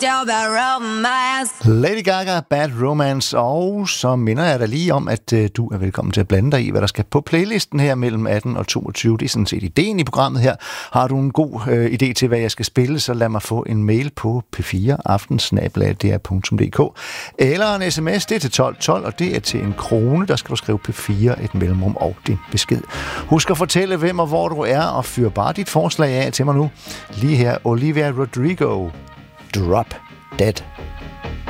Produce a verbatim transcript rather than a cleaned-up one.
Lady Gaga, Bad Romance, og så minder jeg dig lige om, at uh, du er velkommen til at blande dig i, hvad der skal på playlisten her mellem atten og toogtyve. Det er sådan set ideen i programmet her. Har du en god uh, idé til, hvad jeg skal spille, så lad mig få en mail på p fire aften snabel-a d r punktum d k eller en sms, det er til tolv tolv, og det er til en krone. Der skal du skrive P fire, et mellemrum og din besked. Husk at fortælle, hvem og hvor du er, og fyr bare dit forslag af til mig nu. Lige her, Olivia Rodrigo. Drop Dead.